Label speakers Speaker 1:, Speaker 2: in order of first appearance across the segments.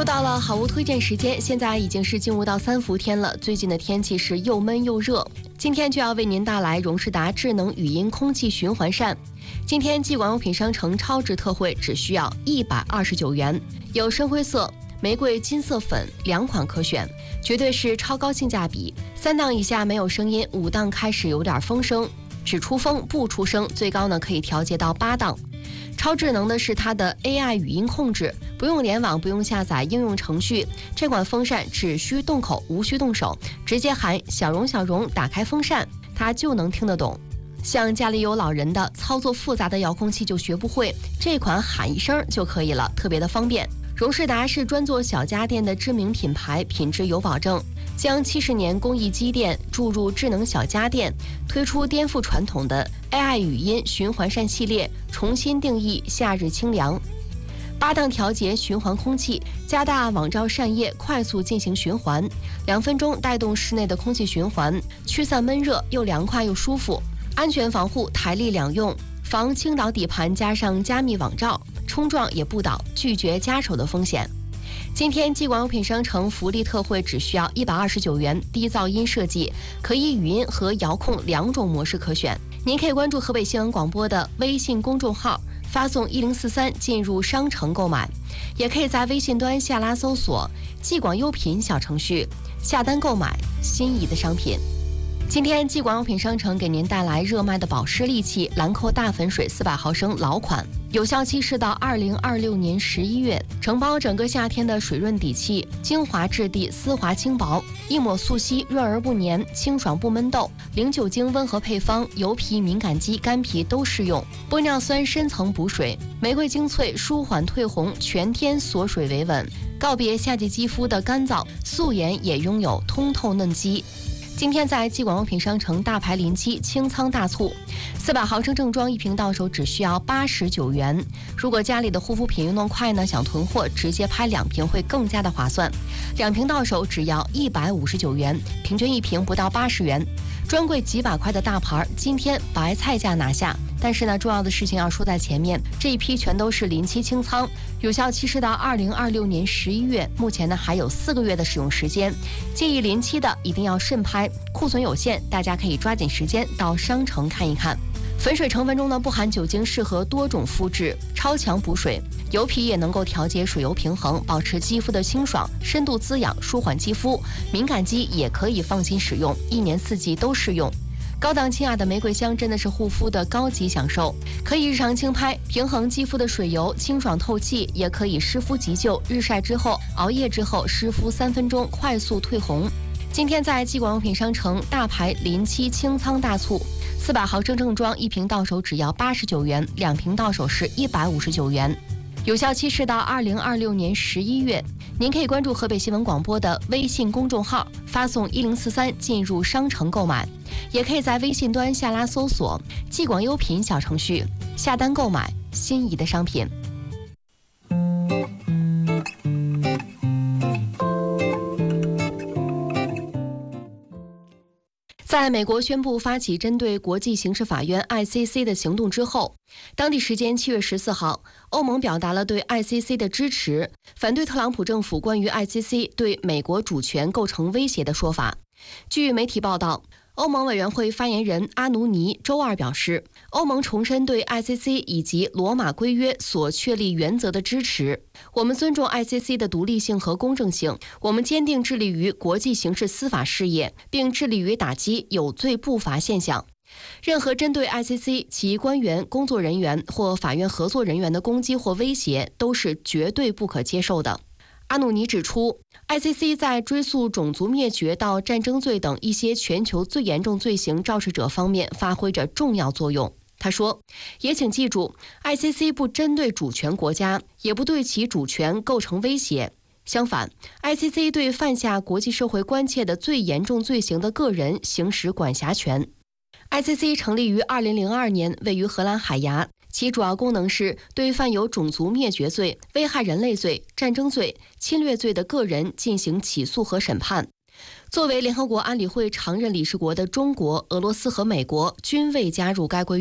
Speaker 1: 又到了好物推荐时间，现在已经是进入到3伏天了。最近的天气是又闷又热，今天就要为您带来荣仕达智能语音空气循环扇。今天继广用品商城超值特惠只需要129元，有深灰色、玫瑰金色粉2款可选，绝对是超高性价比。3档以下没有声音，5档开始有点风声，只出风不出声，最高呢可以调节到8档。超智能的是它的 AI 语音控制，不用联网，不用下载应用程序，这款风扇只需动口，无需动手，直接喊小荣小荣打开风扇，它就能听得懂。像家里有老人的，操作复杂的遥控器就学不会，这款喊一声就可以了，特别的方便。荣仕达是专做小家电的知名品牌，品质有保证，将70年工艺积淀注入智能小家电，推出颠覆传统的 AI 语音循环扇系列，重新定义夏日清凉。8档调节循环空气，加大网罩扇叶，快速进行循环，2分钟带动室内的空气循环，驱散闷热，又凉快又舒服，安全防护，台历两用，防倾倒底盘，加上加密网罩，冲撞也不倒，拒绝夹手的风险。今天继广用品商城福利特惠只需要129元，低噪音设计，可以语音和遥控2种模式可选。您可以关注河北新闻广播的微信公众号，发送1043进入商城购买，也可以在微信端下拉搜索继广优品小程序，下单购买心仪的商品。今天继广用品商城给您带来热卖的保湿利器兰蔻大粉水400毫升老款，有效期是到2026年11月，承包整个夏天的水润底气，精华质地，丝滑轻薄，一抹速吸，润而不粘，清爽不闷痘，零酒精温和配方，油皮、敏感肌、干皮都适用。玻尿酸深层补水，玫瑰精粹舒缓褪红，全天锁水维稳，告别夏季肌肤的干燥，素颜也拥有通透嫩肌。今天在继广用品商城大牌临期清仓大促，400毫升正装1瓶到手只需要89元。如果家里的护肤品运动快呢，想囤货直接拍2瓶会更加的划算，2瓶到手只要159元，平均1瓶不到80元。专柜几百块的大牌，今天白菜价拿下。但是呢，重要的事情要说在前面，这一批全都是临期清仓，有效期是到2026年11月，目前呢还有4个月的使用时间，建议临期的一定要慎拍，库存有限，大家可以抓紧时间到商城看一看。粉水成分中呢不含酒精，适合多种肤质，超强补水，油皮也能够调节水油平衡，保持肌肤的清爽，深度滋养，舒缓肌肤，敏感肌也可以放心使用，1年4季都适用。高档清雅的玫瑰香真的是护肤的高级享受，可以日常轻拍，平衡肌肤的水油，清爽透气，也可以湿敷急救，日晒之后、熬夜之后湿敷3分钟，快速褪红。今天在继广用品商城大牌临期清仓大促，400毫升正装1瓶到手只要89元，2瓶到手是159元，有效期是到2026年11月。您可以关注河北新闻广播的微信公众号，发送1043进入商城购买，也可以在微信端下拉搜索继广优品小程序，下单购买心仪的商品。在美国宣布发起针对国际刑事法院 ICC 的行动之后，当地时间7月14号，欧盟表达了对 ICC 的支持，反对特朗普政府关于 ICC 对美国主权构成威胁的说法。据媒体报道，欧盟委员会发言人阿努尼周二表示，欧盟重申对 ICC 以及罗马规约所确立原则的支持。我们尊重 ICC 的独立性和公正性，我们坚定致力于国际刑事司法事业，并致力于打击有罪不罚现象。任何针对 ICC 其官员、工作人员或法院合作人员的攻击或威胁都是绝对不可接受的。阿努尼指出， ICC 在追溯种族灭绝到战争罪等一些全球最严重罪行肇事者方面发挥着重要作用。他说，也请记住， ICC 不针对主权国家，也不对其主权构成威胁。相反， ICC 对犯下国际社会关切的最严重罪行的个人行使管辖权。ICC 成立于2002年，位于荷兰海牙，其主要功能是对犯有种族灭绝罪、危害人类罪、战争罪、侵略罪的个人进行起诉和审判。作为联合国安理会常任理事国的中国、俄罗斯和美国均未加入该规约，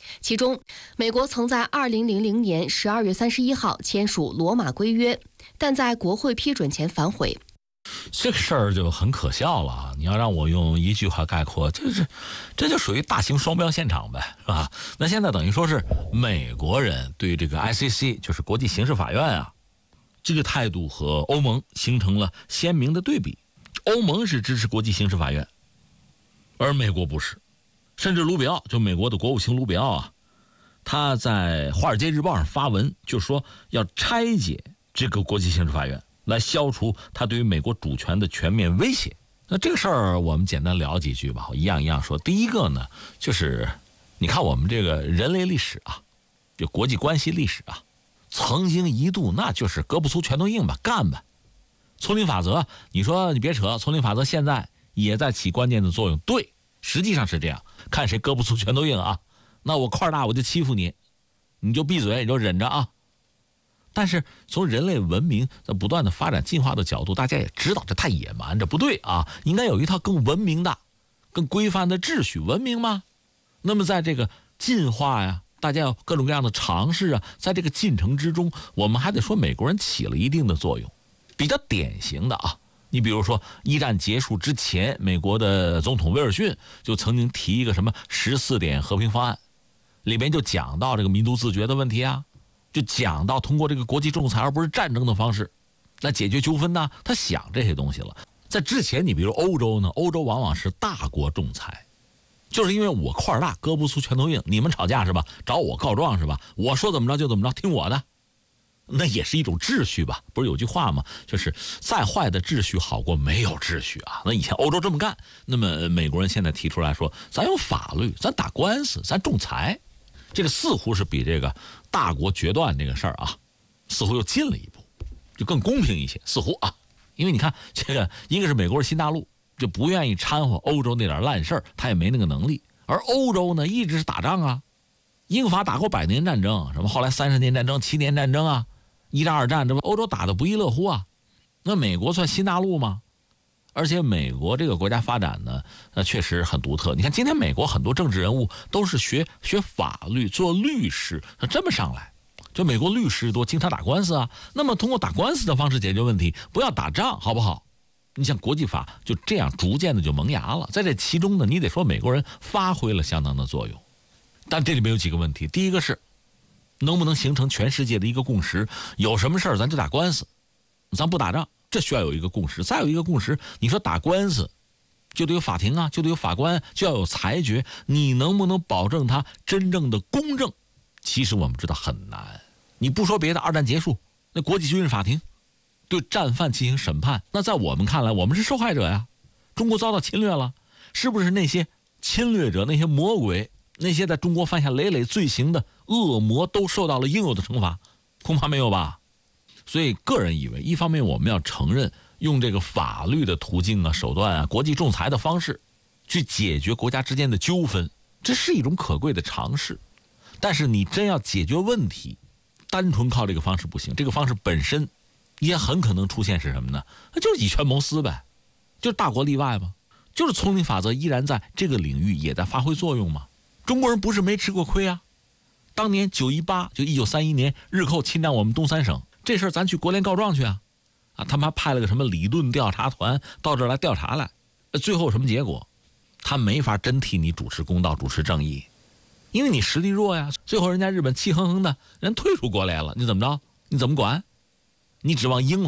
Speaker 1: 其中，美国曾在2000年12月31号签署罗马规约，但在国会批准前反悔。
Speaker 2: 这个事儿就很可笑了啊！你要让我用一句话概括，这就属于大型双标现场呗，是吧？那现在等于说是美国人对这个 ICC， 就是国际刑事法院啊，这个态度和欧盟形成了鲜明的对比。欧盟是支持国际刑事法院，而美国不是。甚至卢比奥，就美国的国务卿卢比奥啊，他在《华尔街日报》上发文，就说要拆解这个国际刑事法院，来消除它对于美国主权的全面威胁。那这个事儿我们简单聊几句吧，一样一样说。第一个呢，就是你看我们这个人类历史啊，就国际关系历史啊，曾经一度那就是胳膊粗拳头硬吧，干吧。丛林法则，你说你别扯，丛林法则现在也在起关键的作用，对，实际上是这样，看谁胳膊粗拳头硬啊。那我块大我就欺负你，你就闭嘴，你就忍着啊。但是从人类文明在不断的发展进化的角度，大家也知道这太野蛮，这不对啊，应该有一套更文明的、更规范的秩序，文明吗？那么在这个进化呀，大家有各种各样的尝试啊，在这个进程之中，我们还得说美国人起了一定的作用。比较典型的啊，你比如说一战结束之前，美国的总统威尔逊就曾经提一个什么14点和平方案，里面就讲到这个民族自决的问题啊，就讲到通过这个国际仲裁而不是战争的方式来解决纠纷呢，他想这些东西了。在之前你比如欧洲呢，欧洲往往是大国仲裁，就是因为我块大胳膊粗拳头硬，你们吵架是吧，找我告状是吧，我说怎么着就怎么着，听我的，那也是一种秩序吧。不是有句话吗，就是再坏的秩序好过没有秩序啊。那以前欧洲这么干，那么美国人现在提出来说，咱有法律，咱打官司，咱仲裁，这个似乎是比这个大国决断这个事儿啊，似乎又进了一步，就更公平一些，似乎啊。因为你看这个，一个是美国是新大陆，就不愿意掺和欧洲那点烂事儿，他也没那个能力。而欧洲呢，一直是打仗啊，英法打过100年战争，什么后来30年战争、7年战争啊，一战、二战，这不欧洲打得不亦乐乎啊。那美国算新大陆吗？而且美国这个国家发展呢，确实很独特。你看今天美国很多政治人物都是学法律、做律师，这么上来。就美国律师多，经常打官司啊。那么通过打官司的方式解决问题，不要打仗，好不好？你像国际法就这样逐渐的就萌芽了。在这其中呢，你得说美国人发挥了相当的作用。但这里面有几个问题，第一个是能不能形成全世界的一个共识，有什么事儿咱就打官司，咱不打仗，这需要有一个共识。再有一个共识，你说打官司就得有法庭啊，就得有法官，就要有裁决，你能不能保证它真正的公正？其实我们知道很难。你不说别的，二战结束，那国际军事法庭对战犯进行审判，那在我们看来，我们是受害者呀。中国遭到侵略了，是不是那些侵略者、那些魔鬼、那些在中国犯下累累罪行的恶魔都受到了应有的惩罚？恐怕没有吧。所以个人以为，一方面我们要承认用这个法律的途径啊、手段啊、国际仲裁的方式去解决国家之间的纠纷，这是一种可贵的尝试。但是你真要解决问题，单纯靠这个方式不行，这个方式本身也很可能出现是什么呢？那就是以权谋私呗，就是大国例外嘛，就是丛林法则依然在这个领域也在发挥作用嘛。中国人不是没吃过亏啊，当年918就1931年日寇侵占我们东三省，这事儿咱去国联告状去啊，他们还派了个什么理论调查团到这儿来调查来，最后什么结果？他没法真替你主持公道、主持正义，因为你实力弱呀。最后人家日本气哼哼的人退出国联了，你怎么着？你怎么管？你指望英